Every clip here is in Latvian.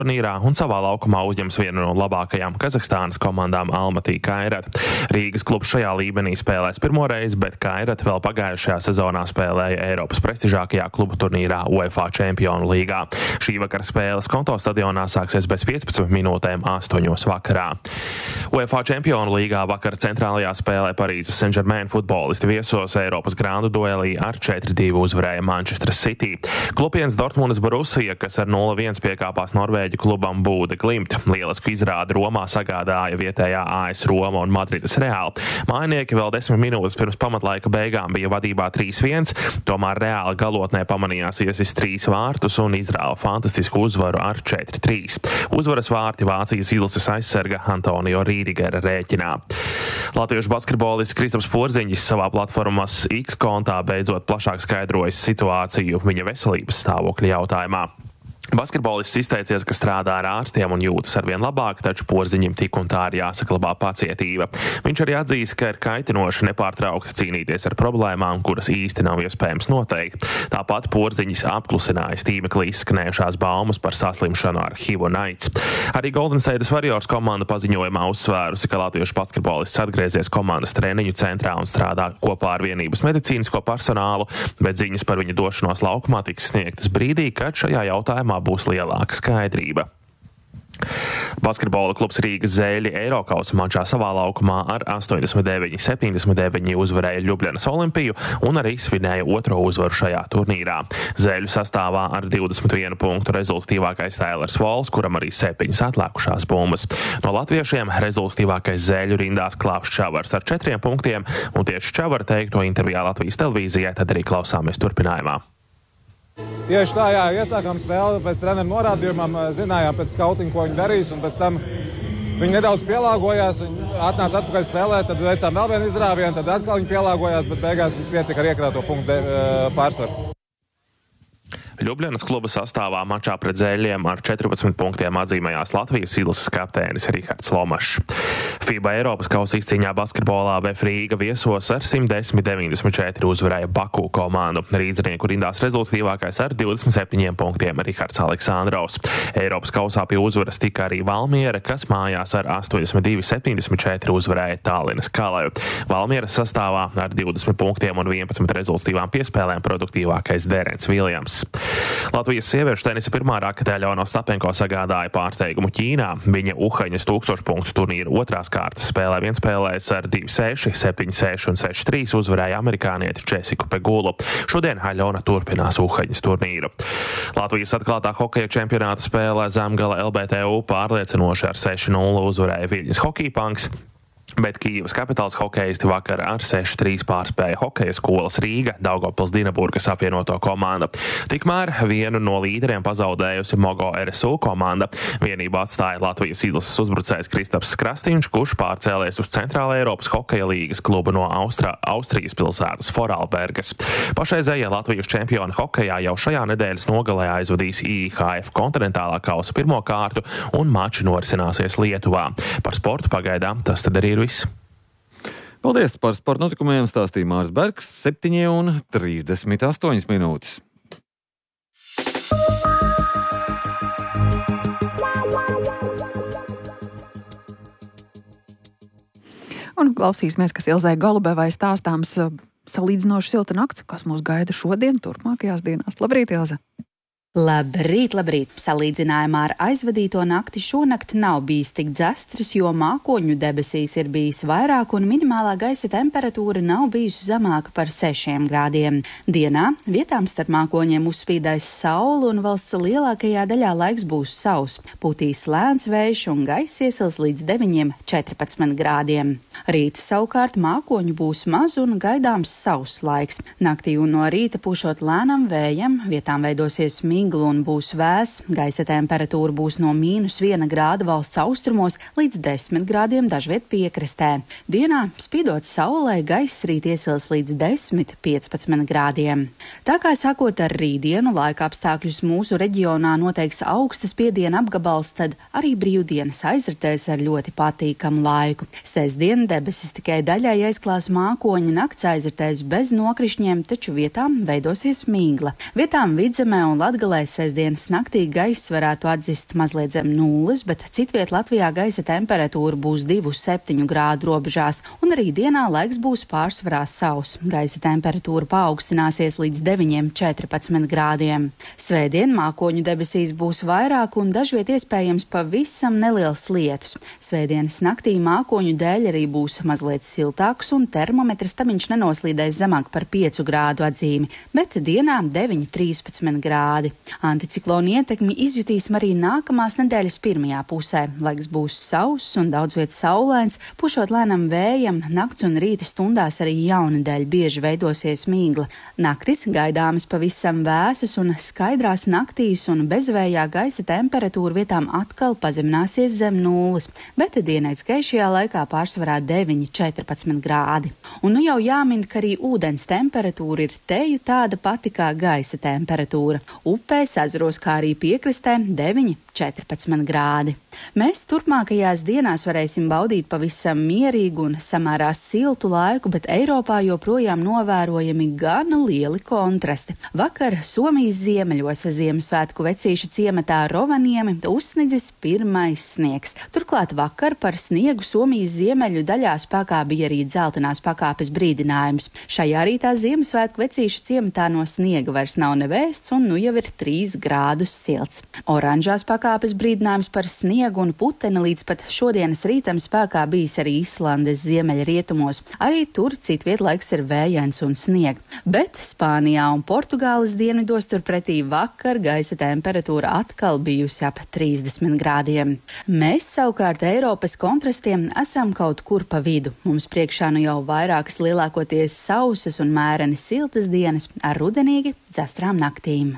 turnīrā un savā laukumā uzņems vienu no labākajām Kazahstānas komandām Almatī Kairat. Rīgas klubs šajā līmenī spēlēs pirmo reizi, bet Kairat vēl pagājušajā sezonā spēlēja Eiropas prestižākajā klubu turnīrā UEFA Čempionu līgā. Šī vakara spēles Konto stadionā sāksies bez 15 minūtēm 8 vakarā. UEFA Čempionu līgā vakar centrālajā spēlē Parīzes Saint-Germain futbolisti viesos Eiropas grandu duelī ar 4-2 uzvarēja Manchester City. Klupiens Dortmundas Borussia, kas ar 0-1 piekāpās Norvēģi klubam Būde Glimt. Lielisku izrādi Romā sagādāja vietējā AS Roma un Madrides Real. Mājinieki vēl 10 minūtes pirms pamatlaika beigām bija vadībā 3-1, tomēr Reāli galotnē pamanījās iesis 3 vārtus un izrāva fantastisku uzvaru ar 4-3. Uzvaras vārti Vācijas izlases aizsarga Antonio Rīdigera rēķinā. Latviešu basketbolists Kristaps Porziņģis savā platformas X kontā beidzot plašāk skaidrojas situāciju viņa veselības stāvokļa jautājumā. Basketbolists izteicies, ka strādā ar ārstiem un jūtas arvien labāk, taču Porziņam tik un tā ir jāsaklabā pacietība. Viņš arī atzīst, ka ir kaitinoši nepārtraukti cīnīties ar problēmām, kuras īsti nav iespējams noteikt. Tāpat Porziņš apklusinājis tīmeklī izskanējušās baumas par saslimšanu ar HIV un AIDS. Arī Golden State Warriors komanda paziņojumā uzsvērusi, ka latviešu basketbolists atgriezies komandas treniņu centrā un strādā kopā ar vienības medicīnisko personālu, bet ziņas par viņa došanos laukumā tiks sniegtas brīdī, kad šajā jautājumā būs lielāka skaidrība. Basketbola klubs Rīgas Zēļi Eirokausa mačā savā laukumā ar 89-79 uzvarēja Ļubļanas Olimpiju un arī svinēja otro uzvaru šajā turnīrā. Zēļu sastāvā ar 21 punktu rezultatīvākais Tailers Vols, kuram arī 7 atlēkušās bumbas. No latviešiem rezultatīvākais Zēļu rindās Klāvs Čavars ar 4 punktiem, un tieši Čavara teikto intervijā Latvijas televīzijai tad arī klausāmies turpinājumā. Tieši tā, jā, iesākām spēli pēc treneru norādījumam, zinājām pēc skautinga, ko viņi darīs, un pēc tam viņi nedaudz pielāgojās, viņi atnāca atpakaļ spēlēt, tad veicām vēl vienu izrāvienu, tad atkal viņi pielāgojās, bet beigās mums pietika ar iekrāto punktu pārsvaru. Ļubļanas kluba sastāvā mačā pret Zēļiem ar 14 punktiem atzīmējās Latvijas izlases kapteinis Rihards Lomašs. FIBA Eiropas kausa izcīņā basketbolā VF Rīga viesos ar 110-94 uzvarēja Baku komandu. Rīdznieku rindās rezultatīvākais ar 27 punktiem Rihards Aleksandrovs. Eiropas kausā pie uzvaras tika arī Valmiera, kas mājās ar 82-74 uzvarēja Tallinas Kaleju. Valmieras sastāvā ar 20 punktiem un 11 rezultatīvām piespēlēm produktīvākais Dērens Viljams. Latvijas sieviešu tenisa pirmā raketē Ļona Ostapenko sagādāja pārsteigumu Ķīnā. Viņa Uhaņas 1000 punktu turnīra otrās kārtas spēlē vienspēlēs ar 2-6, 7-6 un 6-3 uzvarēja amerikānieti Džesiku Pegulu. Šodien Ļona turpinās Uhaņas turnīru. Latvijas atklātā hokeja čempionāta spēlē Zemgala LBTU pārliecinoši ar 6-0 uzvarēja Viļņas Hokejpanks. Bet Kijevas Kapitāls hokejisti vakar ar 6-3 pārspēja hokeja skolas Rīga, Daugavpils Dinaburgas apvienoto komandu. Tikmēr vienu no līderiem pazaudējusi Mogo RSU komanda. Vienību atstāja Latvijas izlases uzbrucējs Kristaps Krastīņš, kurš pārcēlies uz Centrāla Eiropas hokeja līgas klubu no Austrijas pilsētas Foralbergas. Pašreizējie Latvijas čempioni hokejā jau šajā nedēļas nogalē aizvadīs IHF kontinentālā kausa pirmo kārtu un mači norisināsies Lietuvā. Par sportu pagaidām tas tad arī ir viss. Paldies par sporta notikumiem, stāstīja Māris Bergs, 7:38 minūtes. Un klausīsimies, kas Ilzai Golubevai stāstāms salīdzinoši silta nakts, kas mūs gaida šodien, turpmākajās dienās. Labrīt, Ilze! Labrīt, labrīt! Salīdzinājumā ar aizvadīto nakti šonakt nav bijis tik dzestrs, jo mākoņu debesīs ir bijis vairāk un minimālā gaisa temperatūra nav bijusi zemāka par 6 grādiem. Dienā vietām starp mākoņiem uzspīdēs saule un valsts lielākajā daļā laiks būs sauss. Pūtīs lēns vējš un gaiss iesils līdz 9-14 grādiem. Rīt savukārt mākoņu būs maz un gaidāms sauss laiks. Naktī un no rīta pušot lēnam vējam, vietām veidosies migla un būs vēss. Gaisa temperatūra būs no -1 grāda valsts austrumos līdz 10 grādiem dažviet piekrastē. Dienā, spīdot saulē, gaiss rīt iesils līdz 10-15 grādiem. Tā kā sākot ar rītdienu laika apstākļus mūsu reģionā noteiks augstas spiediena apgabals, tad arī brīvdienas aizritēs ar ļoti patīkamu laiku. Sestdien debesis tikai daļai aizklās mākoņi, nakts aizritēs bez nokrišņiem, taču vietām veidosies migla. Vietām Vidzemē un Latgalē Latgalē sestdienas naktī gaiss varētu atzist mazliet zem nulles, bet citviet Latvijā gaisa temperatūra būs 2–7 grādu robežās, un arī dienā laiks būs pārsvarā sauss. Gaisa temperatūra paaugstināsies līdz 9–14 grādiem. Svētdien mākoņu debesīs būs vairāk un dažviet iespējams pavisam neliels lietus. Svētdienas naktī mākoņu dēļ arī būs mazliet siltāks un termometra stabiņš nenoslīdēs zemāk par 5 grādu atzīmi, bet dienām 9–13 grādi. Anticiklona ietekmi izjutīsim arī nākamās nedēļas pirmajā pusē. Laiks būs sauss un daudz viet saulains, pušot lēnam vējam, nakts un rīta stundās arī jaunadēļ bieži veidosies mīgla. Naktis gaidāmas pavisam vēsas un skaidrās naktīs un bezvējā gaisa temperatūra vietām atkal pazemināsies zem nulles, bet dienēts gaišajā laikā pārsvarā 9–14 grādi. Un nu jau jāmin, ka arī ūdens temperatūra ir teju tāda pati kā gaisa temperatūra. Upēs, ezeros, kā arī piekrastē 9–14 grādi. Mēs turpmākajās dienās varēsim baudīt pavisam mierīgu un samērā siltu laiku, bet Eiropā joprojām novērojami gana lieli kontrasti. Vakar Somijas ziemeļos Ziemassvētku vecīša ciematā Rovaniemi uzsnidzis pirmais sniegs. Turklāt vakar par sniegu Somijas ziemeļu daļā spēkā bija arī dzeltenās pakāpes brīdinājums. Šajā rītā Ziemassvētku vecīša ciematā no sniega vairs nav nevēsts un nu jau ir 3 grādus silts. Oranžās pakāpes brīdinājums par sniegu un puteni līdz pat šodienas rītam spēkā bijis arī Islandes ziemeļrietumos. Arī tur citviet laiks ir vējains un snieg. Bet Spānijā un Portugāles dienvidos turpretī vakar gaisa temperatūra atkal bijusi ap 30 grādiem. Mēs savukārt Eiropas kontrastiem esam kaut kur pa vidu. Mums priekšā nu jau vairākas lielākoties sausas un mēreni siltas dienas ar rudenīgi dzestrām naktīm.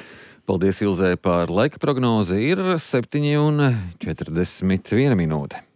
Paldies Ilzei par laika prognozi. Ir 7:41 minūte.